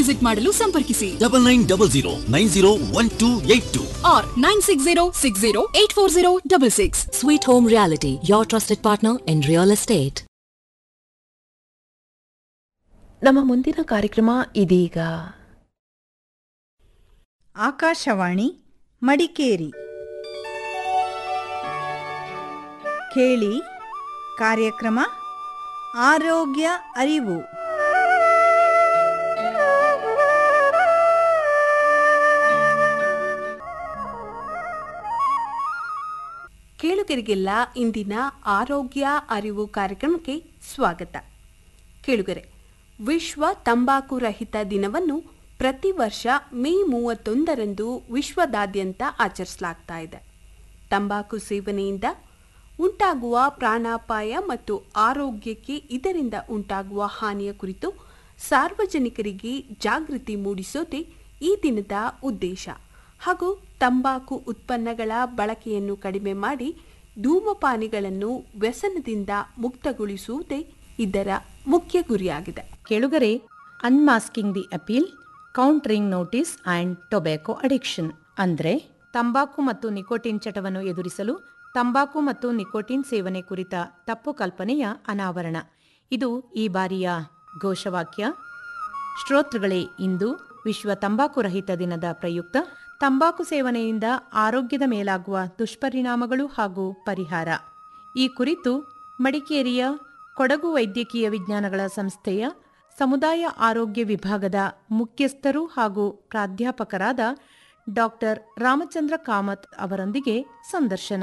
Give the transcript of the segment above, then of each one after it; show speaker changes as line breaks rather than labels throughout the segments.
Visit ಮಾಡಲು ಸಂಪರ್ಕಿಸಿ
9900901282
or 9606084066.
Sweet Home Reality, your trusted partner in real estate.
ನಮ್ಮ ಮುಂದಿನ ಕಾರ್ಯಕ್ರಮ ಇದೀಗ.
ಆಕಾಶವಾಣಿ ಮಡಿಕೇರಿ. ಕೇಳಿ ಕಾರ್ಯಕ್ರಮ ಆರೋಗ್ಯ ಅರಿವು.
ಕೇಳುಗರಿಗೆಲ್ಲ ಇಂದಿನ ಆರೋಗ್ಯ ಅರಿವು ಕಾರ್ಯಕ್ರಮಕ್ಕೆ ಸ್ವಾಗತ. ಕೇಳುಗರೆ, ವಿಶ್ವ ತಂಬಾಕು ರಹಿತ ದಿನವನ್ನು ಪ್ರತಿ ವರ್ಷ ಮೇ 31ರಂದು ವಿಶ್ವದಾದ್ಯಂತ ಆಚರಿಸಲಾಗ್ತಾ ಇದೆ. ತಂಬಾಕು ಸೇವನೆಯಿಂದ ಉಂಟಾಗುವ ಪ್ರಾಣಾಪಾಯ ಮತ್ತು ಆರೋಗ್ಯಕ್ಕೆ ಇದರಿಂದ ಉಂಟಾಗುವ ಹಾನಿಯ ಕುರಿತು ಸಾರ್ವಜನಿಕರಿಗೆ ಜಾಗೃತಿ ಮೂಡಿಸೋದೇ ಈ ದಿನದ ಉದ್ದೇಶ. ಹಾಗೂ ತಂಬಾಕು ಉತ್ಪನ್ನಗಳ ಬಳಕೆಯನ್ನು ಕಡಿಮೆ ಮಾಡಿ ಧೂಮಪಾನಿಗಳನ್ನು ವ್ಯಸನದಿಂದ ಮುಕ್ತಗೊಳಿಸುವುದೇ ಇದರ ಮುಖ್ಯ ಗುರಿಯಾಗಿದೆ.
ಕೇಳುಗರೆ, unmasking the appeal, countering notice and tobacco addiction ಅಂದರೆ ತಂಬಾಕು ಮತ್ತು ನಿಕೋಟಿನ್ ಚಟವನ್ನು ಎದುರಿಸಲು ತಂಬಾಕು ಮತ್ತು ನಿಕೋಟಿನ್ ಸೇವನೆ ಕುರಿತ ತಪ್ಪು ಕಲ್ಪನೆಯ ಅನಾವರಣ. ಇದು ಈ ಬಾರಿಯ ಘೋಷವಾಕ್ಯ. ಶ್ರೋತೃಗಳೇ, ಇಂದು ವಿಶ್ವ ತಂಬಾಕು ರಹಿತ ದಿನದ ಪ್ರಯುಕ್ತ ತಂಬಾಕು ಸೇವನೆಯಿಂದ ಆರೋಗ್ಯದ ಮೇಲಾಗುವ ದುಷ್ಪರಿಣಾಮಗಳು ಹಾಗೂ ಪರಿಹಾರ ಈ ಕುರಿತು ಮಡಿಕೇರಿಯ ಕೊಡಗು ವೈದ್ಯಕೀಯ ವಿಜ್ಞಾನಗಳ ಸಂಸ್ಥೆಯ ಸಮುದಾಯ ಆರೋಗ್ಯ ವಿಭಾಗದ ಮುಖ್ಯಸ್ಥರು ಹಾಗೂ ಪ್ರಾಧ್ಯಾಪಕರಾದ ಡಾಕ್ಟರ್ ರಾಮಚಂದ್ರ ಕಾಮತ್ ಅವರೊಂದಿಗೆ ಸಂದರ್ಶನ.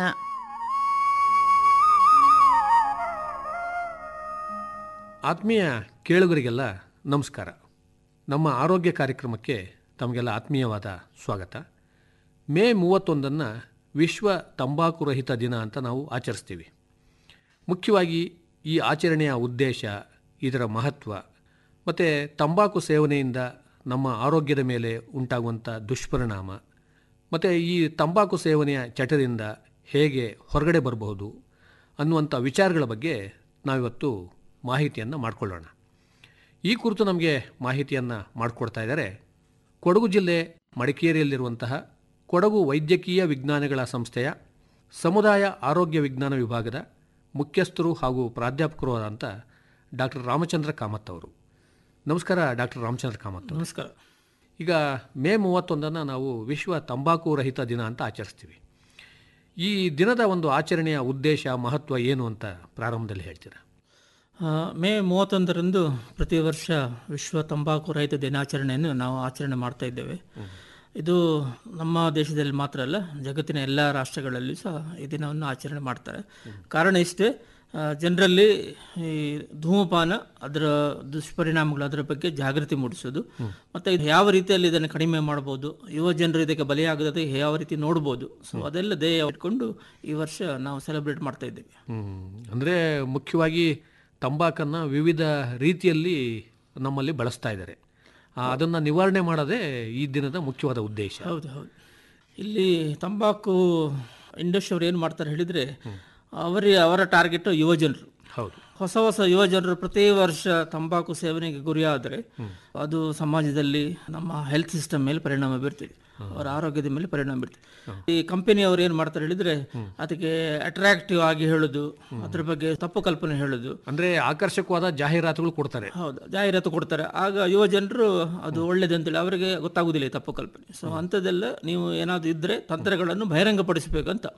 ಆತ್ಮೀಯ ಕೇಳುಗರಿಗೆಲ್ಲ ನಮಸ್ಕಾರ. ನಮ್ಮ ಆರೋಗ್ಯ ಕಾರ್ಯಕ್ರಮಕ್ಕೆ ತಮಗೆಲ್ಲ ಆತ್ಮೀಯವಾದ ಸ್ವಾಗತ. ಮೇ 31ನ್ನು ವಿಶ್ವ ತಂಬಾಕು ರಹಿತ ದಿನ ಅಂತ ನಾವು ಆಚರಿಸ್ತೀವಿ. ಮುಖ್ಯವಾಗಿ ಈ ಆಚರಣೆಯ ಉದ್ದೇಶ, ಇದರ ಮಹತ್ವ ಮತ್ತು ತಂಬಾಕು ಸೇವನೆಯಿಂದ ನಮ್ಮ ಆರೋಗ್ಯದ ಮೇಲೆ ಉಂಟಾಗುವಂಥ ದುಷ್ಪರಿಣಾಮ ಮತ್ತು ಈ ತಂಬಾಕು ಸೇವನೆಯ ಚಟದಿಂದ ಹೇಗೆ ಹೊರಗಡೆ ಬರಬಹುದು ಅನ್ನುವಂಥ ವಿಚಾರಗಳ ಬಗ್ಗೆ ನಾವಿವತ್ತು ಮಾಹಿತಿಯನ್ನು ಮಾಡಿಕೊಳ್ಳೋಣ. ಈ ಕುರಿತು ನಮಗೆ ಮಾಹಿತಿಯನ್ನು ಮಾಡಿಕೊಡ್ತಾ ಇದ್ದಾರೆ ಕೊಡಗು ಜಿಲ್ಲೆ ಮಡಿಕೇರಿಯಲ್ಲಿರುವಂತಹ ಕೊಡಗು ವೈದ್ಯಕೀಯ ವಿಜ್ಞಾನಗಳ ಸಂಸ್ಥೆಯ ಸಮುದಾಯ ಆರೋಗ್ಯ ವಿಜ್ಞಾನ ವಿಭಾಗದ ಮುಖ್ಯಸ್ಥರು ಹಾಗೂ ಪ್ರಾಧ್ಯಾಪಕರು ಆದಂಥ ಡಾಕ್ಟರ್ ರಾಮಚಂದ್ರ ಕಾಮತ್ ಅವರು. ನಮಸ್ಕಾರ ಡಾಕ್ಟರ್ ರಾಮಚಂದ್ರ ಕಾಮತ್.
ನಮಸ್ಕಾರ.
ಈಗ ಮೇ 31ನ್ನು ನಾವು ವಿಶ್ವ ತಂಬಾಕು ರಹಿತ ದಿನ ಅಂತ ಆಚರಿಸ್ತೀವಿ. ಈ ದಿನದ ಒಂದು ಆಚರಣೆಯ ಉದ್ದೇಶ, ಮಹತ್ವ ಏನು ಅಂತ ಪ್ರಾರಂಭದಲ್ಲಿ ಹೇಳ್ತೀರಾ?
ಮೇ 31ರಂದು ಪ್ರತಿ ವರ್ಷ ವಿಶ್ವ ತಂಬಾಕು ರಹಿತ ದಿನಾಚರಣೆಯನ್ನು ನಾವು ಆಚರಣೆ ಮಾಡ್ತಾ ಇದ್ದೇವೆ. ಇದು ನಮ್ಮ ದೇಶದಲ್ಲಿ ಮಾತ್ರ ಅಲ್ಲ, ಜಗತ್ತಿನ ಎಲ್ಲ ರಾಷ್ಟ್ರಗಳಲ್ಲಿ ಸಹ ಈ ದಿನವನ್ನು ಆಚರಣೆ ಮಾಡ್ತಾರೆ. ಕಾರಣ ಇಷ್ಟೇ, ಜನರಲ್ಲಿ ಈ ಧೂಮಪಾನ, ಅದರ ದುಷ್ಪರಿಣಾಮಗಳು, ಅದರ ಬಗ್ಗೆ ಜಾಗೃತಿ ಮೂಡಿಸೋದು, ಮತ್ತು ಇದು ಯಾವ ರೀತಿಯಲ್ಲಿ ಇದನ್ನು ಕಡಿಮೆ ಮಾಡ್ಬೋದು, ಯುವ ಜನರು ಇದಕ್ಕೆ ಬಲಿಯಾಗದೆ ಯಾವ ರೀತಿ ನೋಡ್ಬೋದು, ಸೊ ಅದೆಲ್ಲ ಧ್ಯೇಯ ಇಟ್ಕೊಂಡು ಈ ವರ್ಷ ನಾವು ಸೆಲೆಬ್ರೇಟ್ ಮಾಡ್ತಾ ಇದ್ದೇವೆ.
ಅಂದರೆ ಮುಖ್ಯವಾಗಿ ತಂಬಾಕನ್ನು ವಿವಿಧ ರೀತಿಯಲ್ಲಿ ನಮ್ಮಲ್ಲಿ ಬಳಸ್ತಾ ಇದ್ದಾರೆ. ಅದನ್ನು ನಿವಾರಣೆ ಮಾಡೋದೇ ಈ ದಿನದ ಮುಖ್ಯವಾದ ಉದ್ದೇಶ.
ಹೌದು ಹೌದು. ಇಲ್ಲಿ ತಂಬಾಕು ಇಂಡಸ್ಟ್ರಿ ಅವರು ಏನು ಮಾಡ್ತಾರೆ ಹೇಳಿದರೆ, ಅವರ ಟಾರ್ಗೆಟ್ ಯುವಜನರು.
ಹೌದು.
ಹೊಸ ಯುವಜನರು ಪ್ರತಿ ವರ್ಷ ತಂಬಾಕು ಸೇವನೆಗೆ ಗುರಿಯಾದರೆ ಅದು ಸಮಾಜದಲ್ಲಿ ನಮ್ಮ ಹೆಲ್ತ್ ಸಿಸ್ಟಮ್ ಮೇಲೆ ಪರಿಣಾಮ ಬೀರ್ತಿದೆ, ಅವರ ಆರೋಗ್ಯದ ಮೇಲೆ ಪರಿಣಾಮ ಬೀರ್ತದೆ. ಈ ಕಂಪನಿಯವರು ಏನು ಮಾಡ್ತಾರೆ ಹೇಳಿದ್ರೆ, ಅದಕ್ಕೆ ಅಟ್ರಾಕ್ಟಿವ್ ಆಗಿ ಹೇಳೋದು, ಅದ್ರ ಬಗ್ಗೆ ತಪ್ಪು ಕಲ್ಪನೆ ಹೇಳೋದು,
ಅಂದ್ರೆ ಆಕರ್ಷಕವಾದ ಜಾಹೀರಾತುಗಳು ಕೊಡ್ತಾರೆ.
ಹೌದು, ಜಾಹೀರಾತು ಕೊಡ್ತಾರೆ. ಆಗ ಯುವ ಜನರು ಅದು ಒಳ್ಳೇದಂತೇಳಿ ಅವರಿಗೆ ಗೊತ್ತಾಗುದಿಲ್ಲ ಈ ತಪ್ಪು ಕಲ್ಪನೆ. ಸೊ ಅಂಥದ್ದೆಲ್ಲ ನೀವು ಏನಾದ್ರು ಇದ್ರೆ ತಂತ್ರಗಳನ್ನು ಬಹಿರಂಗಪಡಿಸಬೇಕಂತ.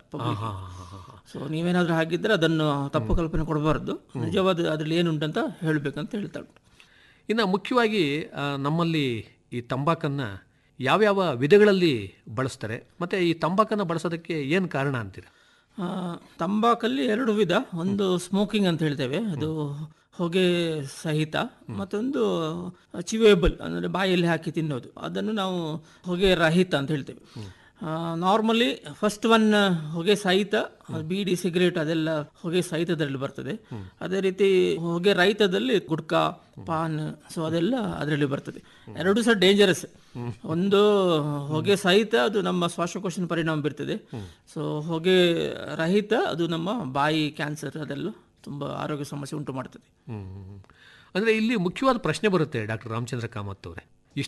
ಸೊ ನೀವೇನಾದ್ರೂ ಹಾಗಿದ್ರೆ ಅದನ್ನು ತಪ್ಪು ಕಲ್ಪನೆ ಕೊಡಬಾರ್ದು, ನಿಜವಾದ ಅದ್ರಲ್ಲಿ ಏನುಂಟಂತ ಹೇಳಬೇಕಂತ ಹೇಳ್ತಾರೆ.
ಇನ್ನು ಮುಖ್ಯವಾಗಿ ನಮ್ಮಲ್ಲಿ ಈ ತಂಬಾಕನ್ನು ಯಾವ್ಯಾವ ವಿಧಗಳಲ್ಲಿ ಬಳಸ್ತಾರೆ, ಮತ್ತು ಈ ತಂಬಾಕನ್ನು ಬಳಸೋದಕ್ಕೆ ಏನು ಕಾರಣ ಅಂತೀರಾ?
ತಂಬಾಕಲ್ಲಿ ಎರಡು ವಿಧ. ಒಂದು ಸ್ಮೋಕಿಂಗ್ ಅಂತ ಹೇಳ್ತೇವೆ, ಅದು ಹೊಗೆ ಸಹಿತ, ಮತ್ತೊಂದು ಚಿವೇಬಲ್ ಅಂದರೆ ಬಾಯಲ್ಲಿ ಹಾಕಿ ತಿನ್ನೋದು, ಅದನ್ನು ನಾವು ಹೊಗೆ ರಹಿತ ಅಂತ ಹೇಳ್ತೇವೆ. ನಾರ್ಮಲಿ ಫಸ್ಟ್ ಒನ್ ಹೊಗೆ ಸಹಿತ, ಬೀಡಿ, ಸಿಗರೇಟ್ ಅದೆಲ್ಲ ಹೊಗೆ ಸಹಿತದಲ್ಲಿ ಬರ್ತದೆ. ಅದೇ ರೀತಿ ಹೊಗೆ ರಹಿತದಲ್ಲಿ ಗುಟ್ಕಾ, ಪಾನ್, ಸೊ ಅದೆಲ್ಲ ಅದರಲ್ಲಿ ಬರ್ತದೆ. ಎರಡೂ ಸಹ ಡೇಂಜರಸ್. ಒಂದು ಹೊಗೆ ಸಹಿತ ಅದು ನಮ್ಮ ಶ್ವಾಸಕೋಶದ ಪರಿಣಾಮ ಬೀರ್ತದೆ. ಸೊ ಹೊಗೆ ರಹಿತ ಅದು ನಮ್ಮ ಬಾಯಿ ಕ್ಯಾನ್ಸರ್ ಅದೆಲ್ಲ ತುಂಬ ಆರೋಗ್ಯ ಸಮಸ್ಯೆ ಉಂಟು ಮಾಡ್ತದೆ.
ಅಂದರೆ ಇಲ್ಲಿ ಮುಖ್ಯವಾದ ಪ್ರಶ್ನೆ ಬರುತ್ತೆ ಡಾಕ್ಟರ್ ರಾಮಚಂದ್ರ ಕಾಮತ್ ಅವರೇ,